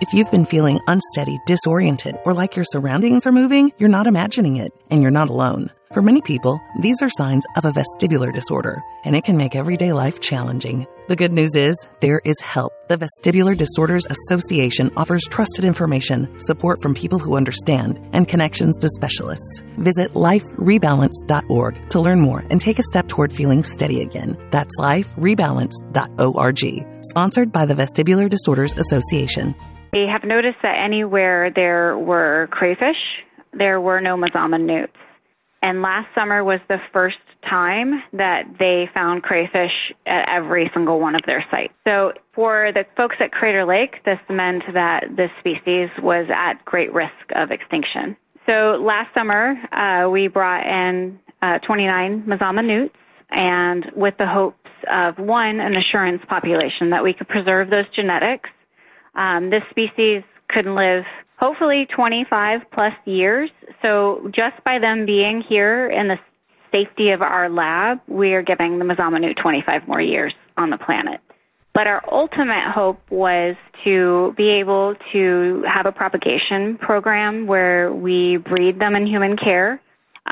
If you've been feeling unsteady, disoriented, or like your surroundings are moving, you're not imagining it, and you're not alone. For many people, these are signs of a vestibular disorder, and it can make everyday life challenging. The good news is, there is help. The Vestibular Disorders Association offers trusted information, support from people who understand, and connections to specialists. Visit liferebalance.org to learn more and take a step toward feeling steady again. That's liferebalance.org. Sponsored by the Vestibular Disorders Association. We have noticed that anywhere there were crayfish, there were no Mazama newts. And last summer was the first time that they found crayfish at every single one of their sites. So for the folks at Crater Lake, this meant that this species was at great risk of extinction. So last summer, we brought in 29 Mazama newts, and with the hopes of, one, an assurance population that we could preserve those genetics. This species could live hopefully 25 plus years. So just by them being here in the safety of our lab, we are giving the Mazama newt 25 more years on the planet. But our ultimate hope was to be able to have a propagation program where we breed them in human care.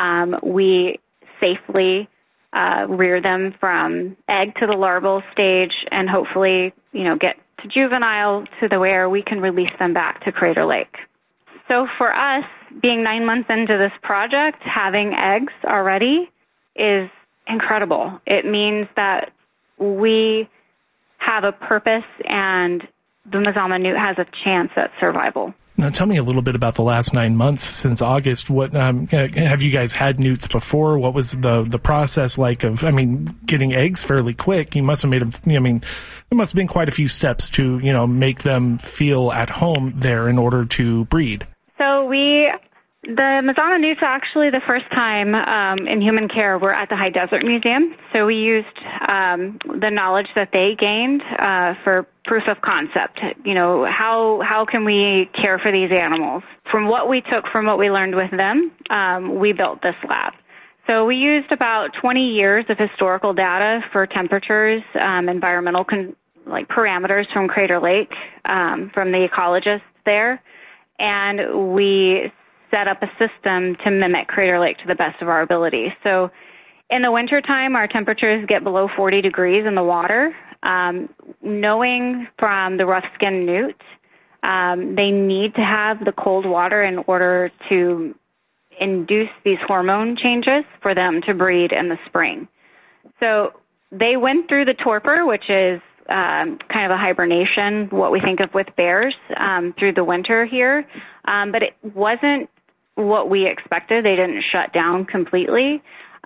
We safely rear them from egg to the larval stage and hopefully, get to juvenile to the where we can release them back to Crater Lake. So for us, being 9 months into this project, having eggs already is incredible. It means that we have a purpose and the Mazama newt has a chance at survival. Now, tell me a little bit about the last 9 months since August. What have you guys had newts before? What was the process like of, getting eggs fairly quick? You must have made them, there must have been quite a few steps to, make them feel at home there in order to breed. So the Mazama newts actually the first time in human care were at the High Desert Museum. So we used the knowledge that they gained for proof of concept. How can we care for these animals? From what we took from what we learned with them, we built this lab. So we used about 20 years of historical data for temperatures, environmental parameters from Crater Lake, from the ecologists there, and we set up a system to mimic Crater Lake to the best of our ability. So in the wintertime, our temperatures get below 40 degrees in the water. Knowing from the rough-skinned newt, they need to have the cold water in order to induce these hormone changes for them to breed in the spring. So they went through the torpor, which is kind of a hibernation, what we think of with bears, through the winter here. But it wasn't what we expected. They didn't shut down completely.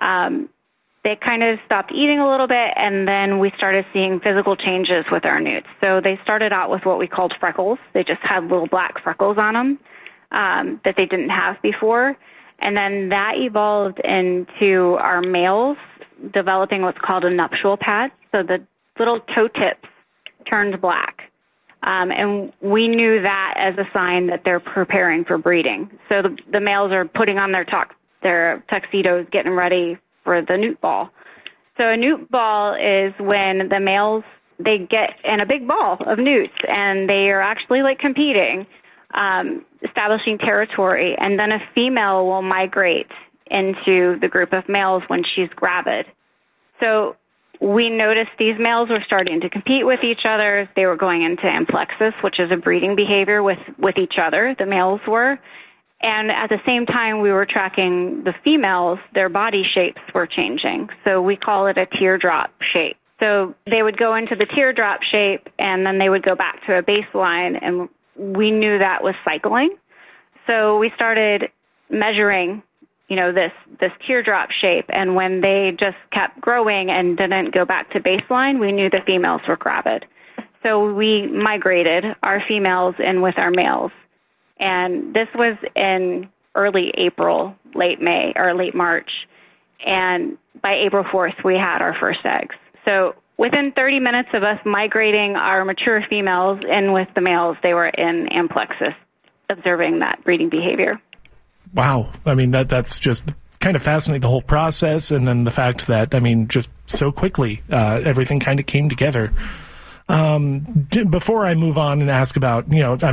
They kind of stopped eating a little bit, and then we started seeing physical changes with our newts. So they started out with what we called freckles. They just had little black freckles on them that they didn't have before. And then that evolved into our males developing what's called a nuptial pad. So the little toe tips turned black. And we knew that as a sign that they're preparing for breeding. So the males are putting on their tuxedos, getting ready for the newt ball. So a newt ball is when the males, they get in a big ball of newts, and they are actually competing, establishing territory, and then a female will migrate into the group of males when she's gravid. So we noticed these males were starting to compete with each other. They were going into amplexus, which is a breeding behavior with each other, the males were. And at the same time, we were tracking the females, their body shapes were changing. So we call it a teardrop shape. So they would go into the teardrop shape, and then they would go back to a baseline, and we knew that was cycling. So we started measuring this teardrop shape, and when they just kept growing and didn't go back to baseline, we knew the females were gravid. So we migrated our females in with our males, and this was in early April, late May, or late March, and by April 4th, we had our first eggs. So within 30 minutes of us migrating our mature females in with the males, they were in amplexus, observing that breeding behavior. Wow. That's just kind of fascinating, the whole process, and then the fact that, just so quickly, everything kind of came together. Before I move on and ask about,